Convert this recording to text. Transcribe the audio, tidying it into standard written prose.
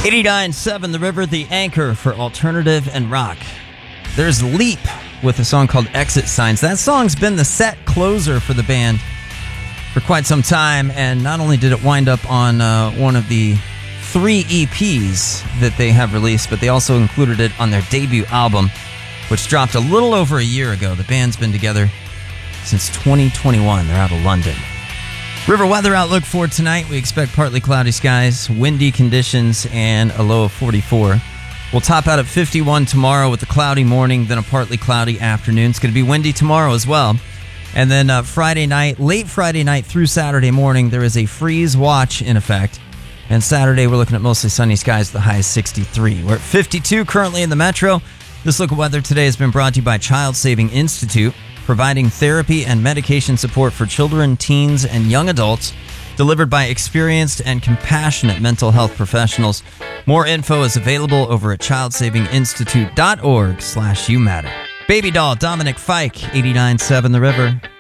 89.7 The River, the anchor for alternative and rock. There's Leap with a song called Exit Signs. That song's been the set closer for the band for quite some time, and not only did it wind up on one of the 3 EPs that they have released, but they also included it on their debut album, which dropped a little over a year ago. The band's been together since 2021. They're out of London. River weather outlook for tonight. We expect partly cloudy skies, windy conditions, and a low of 44. We'll top out at 51 tomorrow with a cloudy morning, then a partly cloudy afternoon. It's going to be windy tomorrow as well. And then Friday night, late Friday night through Saturday morning, there is a freeze watch in effect. And Saturday, we're looking at mostly sunny skies, the high is 63. We're at 52 currently in the metro. This look at weather today has been brought to you by Child Saving Institute, providing therapy and medication support for children, teens, and young adults, delivered by experienced and compassionate mental health professionals. More info is available over at childsavinginstitute.org/youmatter. Baby Doll, Dominic Fike, 89.7 The River.